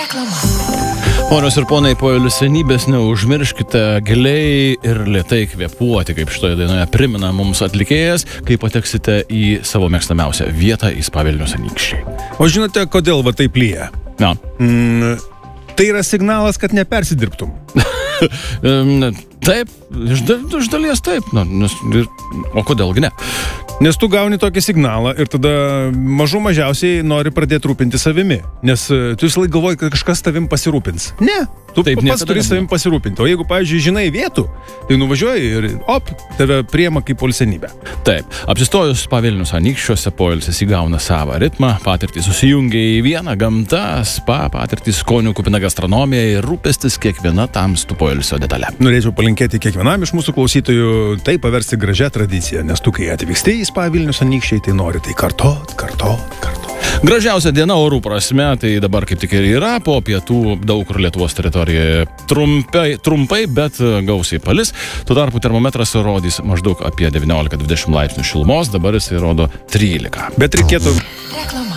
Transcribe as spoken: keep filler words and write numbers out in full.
Ponios ir ponai, po ilsenybės neužmirškite giliai ir lėtai kvėpuoti, kaip šitoje dainoje primena mums atlikėjas, kai pateksite į savo mėgstamiausią vietą į Spa Vilnius Anykščiai. O žinote, kodėl va taip lyja? Na. Mm, tai yra signalas, kad nepersidirbtum. Taip, iš, da, iš dalies taip. Na, nes, ir, o kodėlgi ne? Nes tu gauni tokį signalą ir tada mažų mažiausiai nori pradėti rūpinti savimi. Nes tu visą laiką galvoji, kad kažkas tavim pasirūpins. Ne, tu taip, pats turi savim pasirūpinti. O jeigu, pavyzdžiui, žinai vietų, tai nuvažiuoji ir op, tave priema kaip poilsienybę. Taip, apsistojus Spa Vilnius Anykščiuose, poilsis įgauna savą ritmą, patirtį susijungia į vieną, gamtą, spa, patirtį skonių kupina gastronomija ir rūpestis kiekviena tamstų poilsio detalė. Norėčiau palinkėti kiekvienam iš mūsų klausytojų tai paversti gražią tradiciją, nes tu, kai atvyksti į Spa Vilnius Anykščiai, tai nori tai kartot, kartot, kartot. Gražiausia diena orų prasme, tai dabar kaip tik ir yra, po pietų daug kur Lietuvos teritorijoje trumpai, trumpai, bet gausiai palis. Tuo tarpu termometras rodys maždaug apie devyniolika dvidešimt laipsnių šilumos, dabar jis rodo trylika. Bet reikėtų... Reklama.